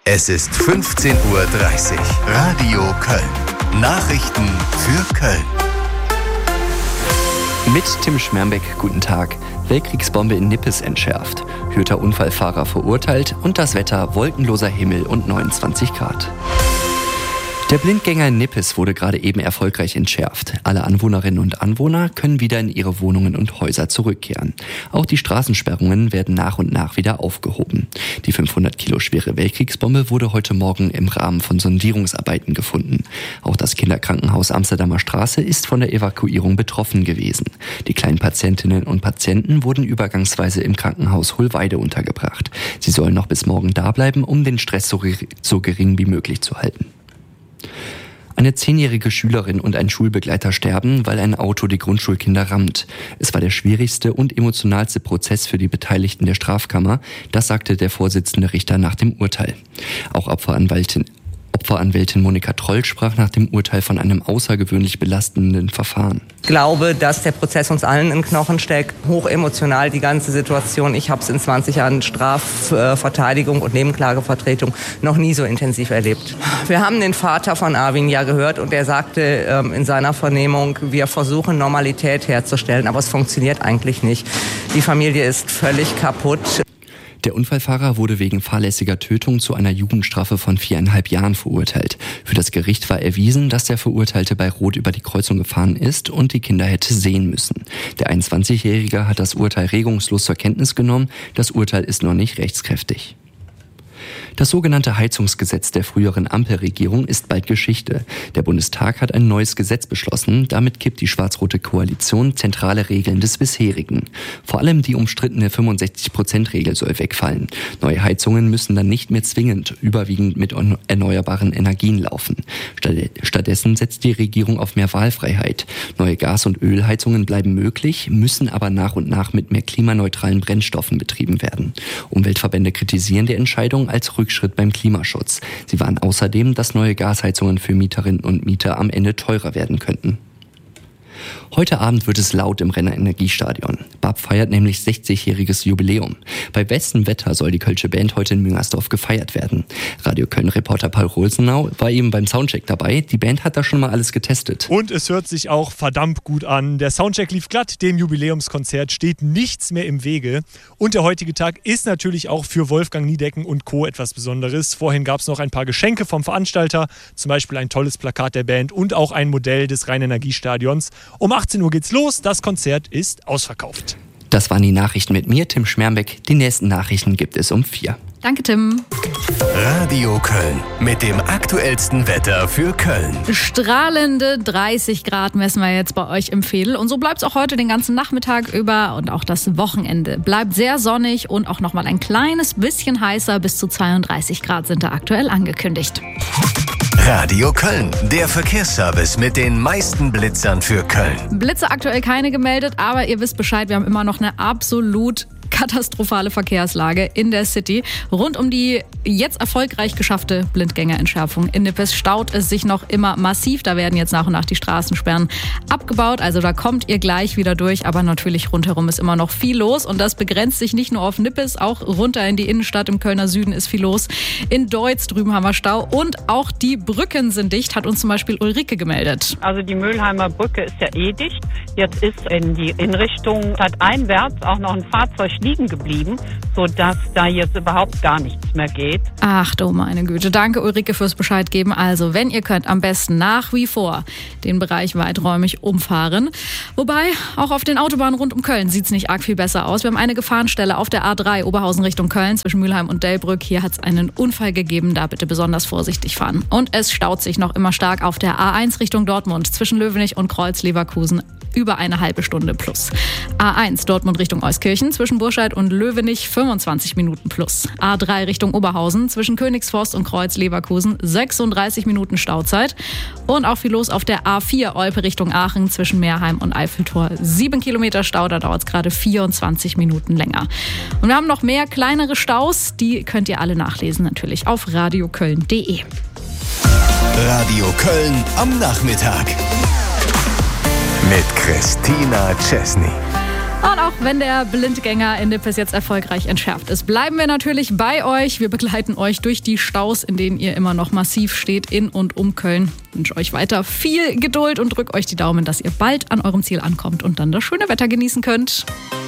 Es ist 15:30 Uhr. Radio Köln. Nachrichten für Köln. Mit Tim Schmermbeck, guten Tag. Weltkriegsbombe in Nippes entschärft. Hürther Unfallfahrer verurteilt und das Wetter wolkenloser Himmel und 29 Grad. Der Blindgänger in Nippes wurde gerade eben erfolgreich entschärft. Alle Anwohnerinnen und Anwohner können wieder in ihre Wohnungen und Häuser zurückkehren. Auch die Straßensperrungen werden nach und nach wieder aufgehoben. Die 500 Kilo schwere Weltkriegsbombe wurde heute Morgen im Rahmen von Sondierungsarbeiten gefunden. Auch das Kinderkrankenhaus Amsterdamer Straße ist von der Evakuierung betroffen gewesen. Die kleinen Patientinnen und Patienten wurden übergangsweise im Krankenhaus Hohlweide untergebracht. Sie sollen noch bis morgen da bleiben, um den Stress so gering wie möglich zu halten. Eine 10-jährige Schülerin und ein Schulbegleiter sterben, weil ein Auto die Grundschulkinder rammt. Es war der schwierigste und emotionalste Prozess für die Beteiligten der Strafkammer, das sagte der Vorsitzende Richter nach dem Urteil. Auch Opferanwältin Monika Troll sprach nach dem Urteil von einem außergewöhnlich belastenden Verfahren. Ich glaube, dass der Prozess uns allen in den Knochen steckt. Hochemotional die ganze Situation. Ich habe es in 20 Jahren Strafverteidigung und Nebenklagevertretung noch nie so intensiv erlebt. Wir haben den Vater von Arvin ja gehört und er sagte in seiner Vernehmung, wir versuchen Normalität herzustellen, aber es funktioniert eigentlich nicht. Die Familie ist völlig kaputt. Der Unfallfahrer wurde wegen fahrlässiger Tötung zu einer Jugendstrafe von 4,5 Jahren verurteilt. Für das Gericht war erwiesen, dass der Verurteilte bei Rot über die Kreuzung gefahren ist und die Kinder hätte sehen müssen. Der 21-Jährige hat das Urteil regungslos zur Kenntnis genommen. Das Urteil ist noch nicht rechtskräftig. Das sogenannte Heizungsgesetz der früheren Ampelregierung ist bald Geschichte. Der Bundestag hat ein neues Gesetz beschlossen. Damit kippt die schwarz-rote Koalition zentrale Regeln des bisherigen. Vor allem die umstrittene 65%-Regel soll wegfallen. Neue Heizungen müssen dann nicht mehr zwingend überwiegend mit erneuerbaren Energien laufen. Stattdessen setzt die Regierung auf mehr Wahlfreiheit. Neue Gas- und Ölheizungen bleiben möglich, müssen aber nach und nach mit mehr klimaneutralen Brennstoffen betrieben werden. Umweltverbände kritisieren die Entscheidung als Rückschritt beim Klimaschutz. Sie warnen außerdem, dass neue Gasheizungen für Mieterinnen und Mieter am Ende teurer werden könnten. Heute Abend wird es laut im Renner-Energiestadion. BAP feiert nämlich 60-jähriges Jubiläum. Bei bestem Wetter soll die Kölsche Band heute in Müngersdorf gefeiert werden. Radio Köln-Reporter Paul Rosenau war eben beim Soundcheck dabei. Die Band hat da schon mal alles getestet. Und es hört sich auch verdammt gut an. Der Soundcheck lief glatt, dem Jubiläumskonzert steht nichts mehr im Wege. Und der heutige Tag ist natürlich auch für Wolfgang Niedecken und Co. etwas Besonderes. Vorhin gab es noch ein paar Geschenke vom Veranstalter, zum Beispiel ein tolles Plakat der Band und auch ein Modell des Rhein-Energiestadions. Um 18 Uhr geht's los, das Konzert ist ausverkauft. Das waren die Nachrichten mit mir, Tim Schmermbeck. Die nächsten Nachrichten gibt es um 4. Danke, Tim. Radio Köln mit dem aktuellsten Wetter für Köln. Strahlende 30 Grad messen wir jetzt bei euch im Veedel. Und so bleibt es auch heute den ganzen Nachmittag über und auch das Wochenende. Bleibt sehr sonnig und auch nochmal ein kleines bisschen heißer. Bis zu 32 Grad sind da aktuell angekündigt. Radio Köln, der Verkehrsservice mit den meisten Blitzern für Köln. Blitze aktuell keine gemeldet, aber ihr wisst Bescheid, wir haben immer noch eine absolut katastrophale Verkehrslage in der City. Rund um die jetzt erfolgreich geschaffte Blindgängerentschärfung in Nippes staut es sich noch immer massiv. Da werden jetzt nach und nach die Straßensperren abgebaut. Also da kommt ihr gleich wieder durch. Aber natürlich rundherum ist immer noch viel los. Und das begrenzt sich nicht nur auf Nippes, auch runter in die Innenstadt im Kölner Süden ist viel los. In Deutz drüben haben wir Stau. Und auch die Brücken sind dicht, hat uns zum Beispiel Ulrike gemeldet. Also die Mülheimer Brücke ist ja dicht. Jetzt ist in Richtung stadteinwärts auch noch ein Fahrzeug liegen geblieben, sodass da jetzt überhaupt gar nichts mehr geht. Ach du meine Güte, danke Ulrike fürs Bescheid geben. Also wenn ihr könnt, am besten nach wie vor den Bereich weiträumig umfahren. Wobei, auch auf den Autobahnen rund um Köln sieht es nicht arg viel besser aus. Wir haben eine Gefahrenstelle auf der A3 Oberhausen Richtung Köln zwischen Mülheim und Delbrück. Hier hat es einen Unfall gegeben, da bitte besonders vorsichtig fahren. Und es staut sich noch immer stark auf der A1 Richtung Dortmund zwischen Löwenich und Kreuz-Leverkusen. Über eine halbe Stunde plus. A1 Dortmund Richtung Euskirchen zwischen Burscheid und Löwenich 25 Minuten plus. A3 Richtung Oberhausen zwischen Königsforst und Kreuz-Leverkusen 36 Minuten Stauzeit. Und auch viel los auf der A4 Olpe Richtung Aachen zwischen Meerheim und Eiffeltor. 7 Kilometer Stau, da dauert es gerade 24 Minuten länger. Und wir haben noch mehr kleinere Staus, die könnt ihr alle nachlesen natürlich auf radioköln.de. Radio Köln am Nachmittag. Mit Christina Czesny. Und auch wenn der Blindgänger in Nippes jetzt erfolgreich entschärft ist, bleiben wir natürlich bei euch. Wir begleiten euch durch die Staus, in denen ihr immer noch massiv steht in und um Köln. Ich wünsche euch weiter viel Geduld und drückt euch die Daumen, dass ihr bald an eurem Ziel ankommt und dann das schöne Wetter genießen könnt.